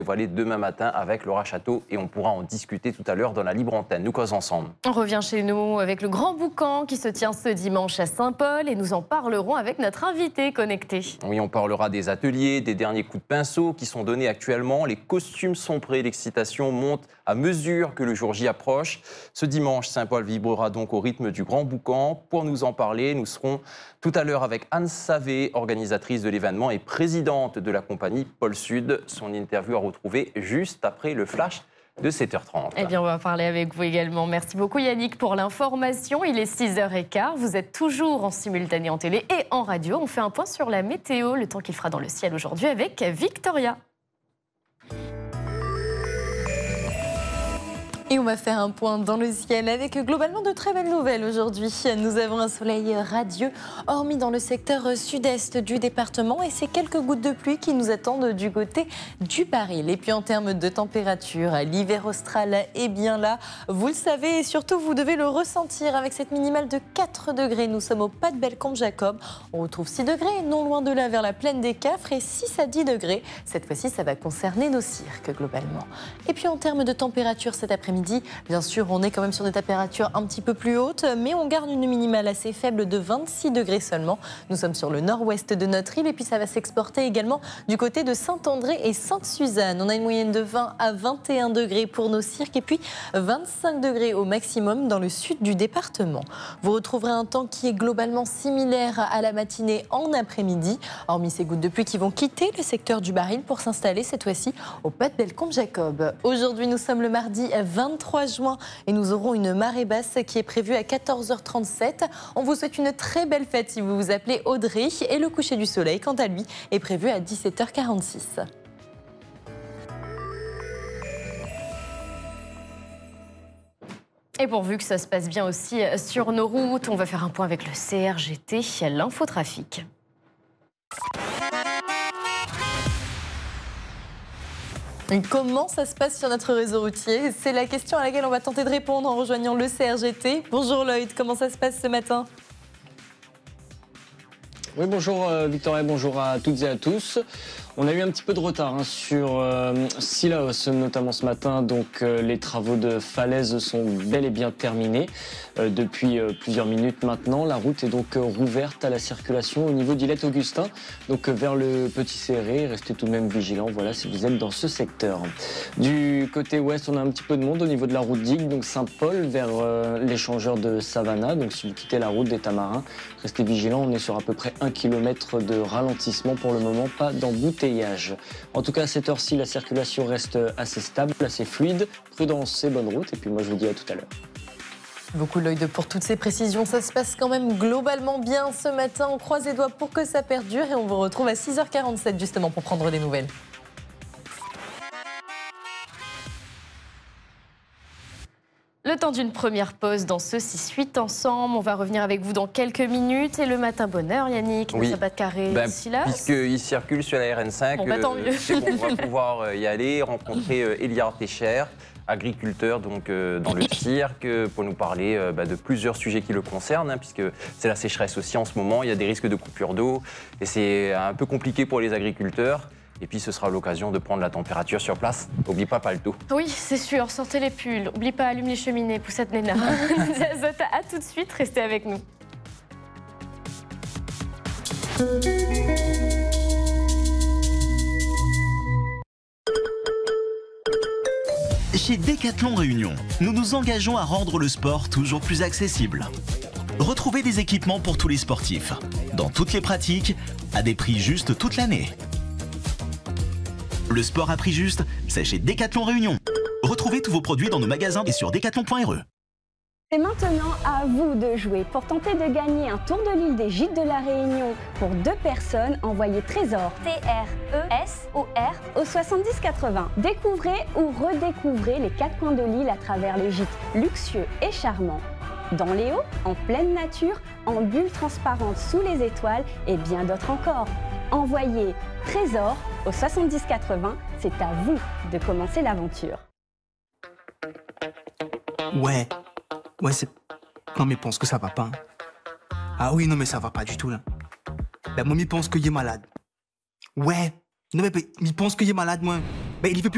dévoilé demain matin avec Laura Château et on pourra en discuter tout à l'heure dans la libre antenne. Nous causons ensemble. On revient chez nous avec le Grand Boucan qui se tient ce dimanche à Saint-Paul et nous en parlerons avec notre invité connecté. Oui, on parlera des ateliers, des derniers coups de pinceau qui sont donnés actuellement. Les costumes sont prêts, l'excitation monte à mesure que le jour J approche. Ce dimanche, Saint-Paul vibrera donc au rythme du Grand Boucan. Pour nous en parler, nous serons tout à l'heure avec Anne Savé, organisatrice de l'événement et présidente de la compagnie Pôle Sud. Son interview à retrouver juste après le flash de 7h30. Eh bien, on va parler avec vous également. Merci beaucoup Yannick pour l'information. Il est 6h15. Vous êtes toujours en simultané en télé et en radio. On fait un point sur la météo, le temps qu'il fera dans le ciel aujourd'hui avec Victoria. Et on va faire un point dans le ciel avec globalement de très belles nouvelles aujourd'hui. Nous avons un soleil radieux, hormis dans le secteur sud-est du département, et c'est quelques gouttes de pluie qui nous attendent du côté du Baril. Et puis en termes de température, l'hiver austral est bien là. Vous le savez et surtout vous devez le ressentir avec cette minimale de 4 degrés. Nous sommes au pas de Bellecombe-Jacob. On retrouve 6 degrés, non loin de là vers la plaine des Cafres, et 6 à 10 degrés. Cette fois-ci, ça va concerner nos cirques globalement. Et puis en termes de température cet après-midi, bien sûr, on est quand même sur des températures un petit peu plus hautes, mais on garde une minimale assez faible de 26 degrés seulement. Nous sommes sur le nord-ouest de notre île et puis ça va s'exporter également du côté de Saint-André et Sainte-Suzanne. On a une moyenne de 20 à 21 degrés pour nos cirques et puis 25 degrés au maximum dans le sud du département. Vous retrouverez un temps qui est globalement similaire à la matinée en après-midi, hormis ces gouttes de pluie qui vont quitter le secteur du Baril pour s'installer cette fois-ci au pas de Bellecombe-Jacob. Aujourd'hui, nous sommes le mardi 23 juin et nous aurons une marée basse qui est prévue à 14h37. On vous souhaite une très belle fête si vous vous appelez Audrey et le coucher du soleil, quant à lui, est prévu à 17h46. Et pourvu que ça se passe bien aussi sur nos routes, on va faire un point avec le CRGT, l'infotrafic. Comment ça se passe sur notre réseau routier? C'est la question à laquelle on va tenter de répondre en rejoignant le CRGT. Bonjour Lloyd, comment ça se passe ce matin? Oui, bonjour Victoria, bonjour à toutes et à tous. On a eu un petit peu de retard sur Sillaos, notamment ce matin. Donc les travaux de falaise sont bel et bien terminés depuis plusieurs minutes maintenant. La route est donc rouverte à la circulation au niveau d'Ilette-Augustin, donc vers le Petit Céré. Restez tout de même vigilants, voilà, si vous êtes dans ce secteur. Du côté ouest, on a un petit peu de monde au niveau de la route d'Igues, donc Saint-Paul, vers l'échangeur de Savannah. Donc si vous quittez la route des Tamarins, restez vigilants. On est sur à peu près 1 km de ralentissement pour le moment, pas d'embouteillage. En tout cas, à cette heure-ci, la circulation reste assez stable, assez fluide. Prudence et bonne route. Et puis moi, je vous dis à tout à l'heure. Beaucoup Lloyd pour toutes ces précisions. Ça se passe quand même globalement bien ce matin. On croise les doigts pour que ça perdure et on vous retrouve à 6h47 justement pour prendre des nouvelles. Le temps d'une première pause dans ce 6-8 ensemble. On va revenir avec vous dans quelques minutes. Et le matin bonheur, Yannick, oui. Ne pas de carré d'ici là. Puisqu'il circule sur la RN5, bon, tant mieux. C'est bon, on va pouvoir y aller, rencontrer Eliard Técher, agriculteur donc, dans le cirque, pour nous parler de plusieurs sujets qui le concernent, puisque c'est la sécheresse aussi en ce moment. Il y a des risques de coupure d'eau et c'est un peu compliqué pour les agriculteurs. Et puis, ce sera l'occasion de prendre la température sur place. N'oublie pas palto. Oui, c'est sûr. Sortez les pulls. N'oublie pas, allume les cheminées. Poussette Néna. À tout de suite. Restez avec nous. Chez Decathlon Réunion, nous nous engageons à rendre le sport toujours plus accessible. Retrouvez des équipements pour tous les sportifs, dans toutes les pratiques, à des prix justes toute l'année. Le sport à prix juste, c'est chez Decathlon Réunion. Retrouvez tous vos produits dans nos magasins et sur decathlon.re. C'est maintenant à vous de jouer. Pour tenter de gagner un tour de l'île des Gîtes de la Réunion pour 2 personnes, envoyez Trésor, T-R-E-S-O-R, au 7080. Découvrez ou redécouvrez les 4 coins de l'île à travers les gîtes luxueux et charmants. Dans les hauts, en pleine nature, en bulles transparentes sous les étoiles et bien d'autres encore. Envoyez Trésor au 7080, c'est à vous de commencer l'aventure. Ouais, c'est... Non mais pense que ça va pas. Hein. Ah oui, non mais ça va pas du tout là. La momie pense qu'il est malade. Ouais, non mais il pense qu'il est malade moi. Mais il veut plus